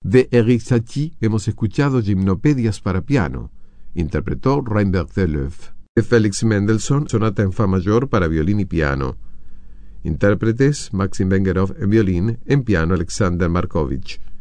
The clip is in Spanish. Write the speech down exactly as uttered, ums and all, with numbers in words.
De Erik Satie hemos escuchado Gimnopedias para piano. Interpretó Reinbert Deleuve. De Félix Mendelssohn, Sonata en Fa mayor para violín y piano. Intérpretes: Maxim Vengerov en violín, en piano Alexander Markovich.